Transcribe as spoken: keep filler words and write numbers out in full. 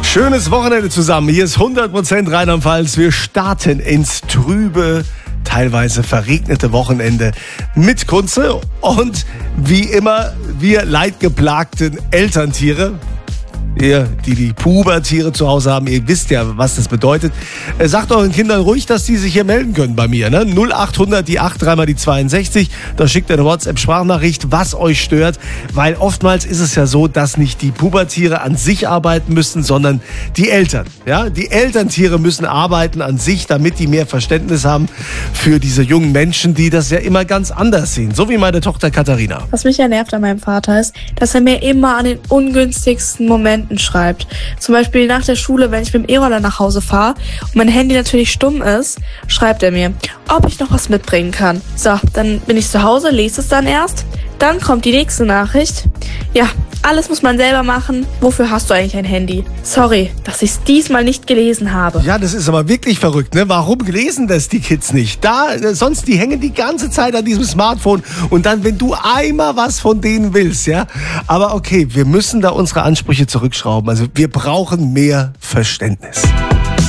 Schönes Wochenende zusammen. Hier ist hundert Prozent Rheinland-Pfalz. Wir starten ins trübe, teilweise verregnete Wochenende mit Kunze. Und wie immer, wir leidgeplagten Elterntiere. Ihr, die die Pubertiere zu Hause haben, ihr wisst ja, was das bedeutet. Äh, sagt euren Kindern ruhig, dass die sich hier melden können bei mir. Ne? null acht hundert, die acht, dreimal die zweiundsechzig. Da schickt ihr eine WhatsApp-Sprachnachricht, was euch stört. Weil oftmals ist es ja so, dass nicht die Pubertiere an sich arbeiten müssen, sondern die Eltern. Ja? Die Elterntiere müssen arbeiten an sich, damit die mehr Verständnis haben für diese jungen Menschen, die das ja immer ganz anders sehen. So wie meine Tochter Katharina. Was mich ja nervt an meinem Vater ist, dass er mir immer an den ungünstigsten Momenten schreibt. Zum Beispiel nach der Schule, wenn ich mit dem E-Roller nach Hause fahre und mein Handy natürlich stumm ist, schreibt er mir, ob ich noch was mitbringen kann. So, dann bin ich zu Hause, lese es dann erst. Dann kommt die nächste Nachricht. Ja, alles muss man selber machen. Wofür hast du eigentlich ein Handy? Sorry, dass ich es diesmal nicht gelesen habe. Ja, das ist aber wirklich verrückt, ne? Warum lesen das die Kids nicht? Da, äh, sonst, die hängen die ganze Zeit an diesem Smartphone und dann, wenn du einmal was von denen willst, ja? Aber okay, wir müssen da unsere Ansprüche zurückschrauben. Also wir brauchen mehr Verständnis.